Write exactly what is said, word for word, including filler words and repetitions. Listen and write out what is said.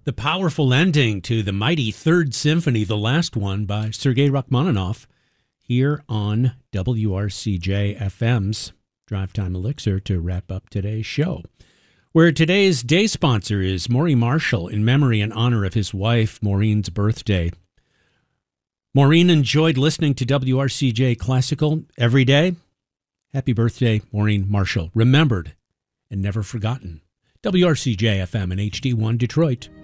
The powerful ending to the mighty Third Symphony, the last one by Sergei Rachmaninoff, here on W R C J F M's Drive Time Elixir to wrap up today's show, where today's day sponsor is Maury Marshall in memory and honor of his wife, Maureen's birthday. Maureen enjoyed listening to W R C J Classical every day. Happy birthday, Maureen Marshall. Remembered and never forgotten. W R C J F M and H D one Detroit.